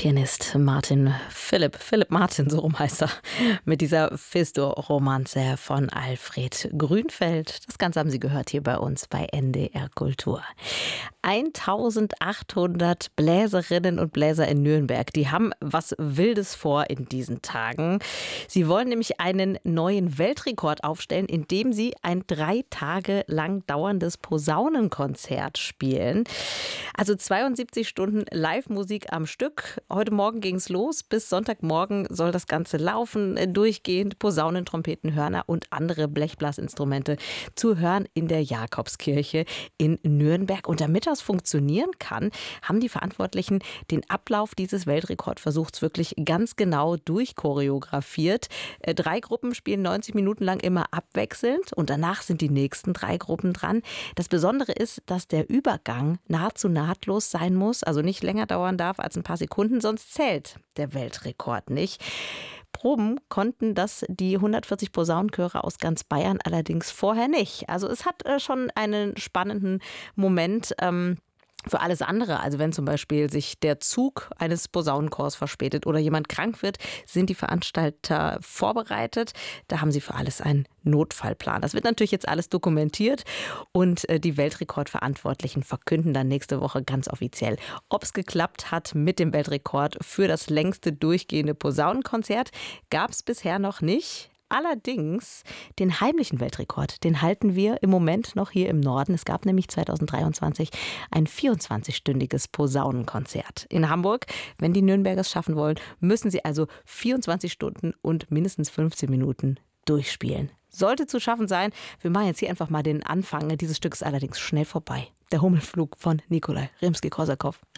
Pianist Philipp Martin, so rum heißt er, mit dieser Fisto-Romanze von Alfred Grünfeld. Das Ganze haben Sie gehört hier bei uns bei NDR Kultur. 1800 Bläserinnen und Bläser in Nürnberg, die haben was Wildes vor in diesen Tagen. Sie wollen nämlich einen neuen Weltrekord aufstellen, indem sie ein 3 Tage lang dauerndes Posaunenkonzert spielen. Also 72 Stunden Live-Musik am Stück. Heute Morgen ging es los. Bis Sonntagmorgen soll das Ganze laufen, durchgehend. Posaunen, Trompeten, Hörner und andere Blechblasinstrumente zu hören in der Jakobskirche in Nürnberg. Und damit das funktionieren kann, haben die Verantwortlichen den Ablauf dieses Weltrekordversuchs wirklich ganz genau durchchoreografiert. 3 Gruppen spielen 90 Minuten lang immer abwechselnd und danach sind die nächsten 3 Gruppen dran. Das Besondere ist, dass der Übergang nahezu nahtlos sein muss, also nicht länger dauern darf als ein paar Sekunden, sonst zählt der Weltrekord nicht. Proben konnten das die 140 Posaunenchöre aus ganz Bayern allerdings vorher nicht. Also es hat schon einen spannenden Moment für alles andere. Also wenn zum Beispiel sich der Zug eines Posaunenchors verspätet oder jemand krank wird, sind die Veranstalter vorbereitet. Da haben sie für alles einen Notfallplan. Das wird natürlich jetzt alles dokumentiert und die Weltrekordverantwortlichen verkünden dann nächste Woche ganz offiziell, ob es geklappt hat mit dem Weltrekord für das längste durchgehende Posaunenkonzert. Gab es bisher noch nicht. Allerdings den heimlichen Weltrekord, den halten wir im Moment noch hier im Norden. Es gab nämlich 2023 ein 24-stündiges Posaunenkonzert in Hamburg. Wenn die Nürnberger es schaffen wollen, müssen sie also 24 Stunden und mindestens 15 Minuten durchspielen. Sollte zu schaffen sein. Wir machen jetzt hier einfach mal den Anfang. Dieses Stück ist allerdings schnell vorbei. Der Hummelflug von Nikolai Rimski-Korsakow.